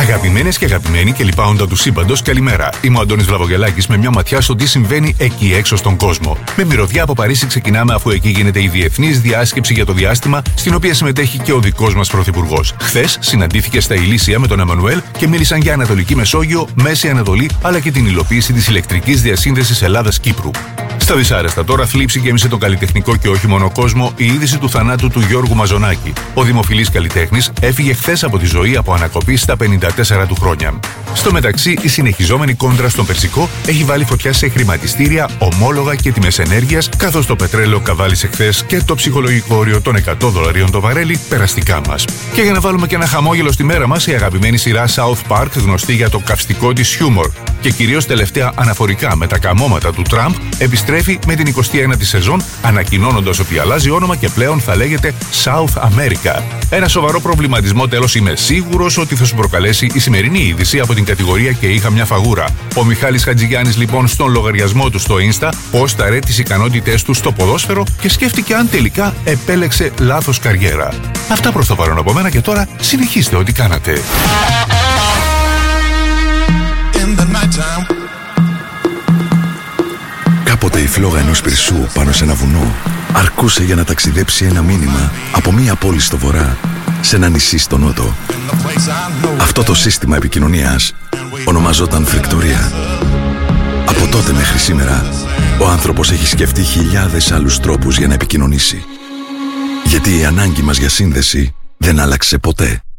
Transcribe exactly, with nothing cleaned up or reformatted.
Αγαπημένες και αγαπημένοι και λοιπά όντα του σύμπαντος, καλημέρα. Είμαι ο Αντώνης Βλαβογελάκης με μια ματιά στο τι συμβαίνει εκεί έξω στον κόσμο. Με μυρωδιά από Παρίσι ξεκινάμε, αφού εκεί γίνεται η διεθνής διάσκεψη για το διάστημα, στην οποία συμμετέχει και ο δικός μας πρωθυπουργός. Χθες συναντήθηκε στα Ηλίσια με τον Εμμανουέλ και μίλησαν για Ανατολική Μεσόγειο, Μέση Ανατολή, αλλά και την υλοποίηση της ηλεκτρικής διασύνδεσης Ελλάδας-Κύπρου. Στα δυσάρεστα τώρα, θλίψη γέμισε τον καλλιτεχνικό και όχι μόνο κόσμο η είδηση του θανάτου του Γιώργου Μαζονάκη. Ο δημοφιλής καλλιτέχνης έφυγε χθες από τη ζωή από ανακοπή στα πενήντα τέσσερα του χρόνια. Στο μεταξύ, η συνεχιζόμενη κόντρα στον Περσικό έχει βάλει φωτιά σε χρηματιστήρια, ομόλογα και τιμές ενέργειας, καθώς το πετρέλαιο καβάλισε χθες και το ψυχολογικό όριο των εκατό δολαρίων το βαρέλι περαστικά μας. Και για να βάλουμε και ένα χαμόγελο στη μέρα μας, η αγαπημένη σειρά South Park, γνωστή για το καυστικό της χιούμορ και κυρίως τελευταία αναφορικά με τα καμώματα του Τραμπ, επιστρέφει με την εικοστή ένατη σεζόν, ανακοινώνοντας ότι αλλάζει όνομα και πλέον θα λέγεται South America. Ένα σοβαρό προβληματισμό τέλος είμαι σίγουρος ότι θα σου προκαλέσει η σημερινή είδηση από την κατηγορία και είχα μια φαγούρα. Ο Μιχάλης Χατζηγιάννης λοιπόν στον λογαριασμό του στο Insta πόσταρε τις ικανότητές του στο ποδόσφαιρο και σκέφτηκε αν τελικά επέλεξε λάθος καριέρα. Αυτά προς το παρόν από μένα και τώρα συνεχίστε ό,τι κάνατε. Κάποτε η φλόγα ενός πυρσού πάνω σε ένα βουνό αρκούσε για να ταξιδέψει ένα μήνυμα από μία πόλη στο βορρά σε ένα νησί στο νότο. Αυτό το σύστημα επικοινωνίας ονομαζόταν φρικτορία. Από τότε μέχρι σήμερα ο άνθρωπος έχει σκεφτεί χιλιάδες άλλους τρόπους για να επικοινωνήσει. Γιατί η ανάγκη μας για σύνδεση δεν άλλαξε ποτέ.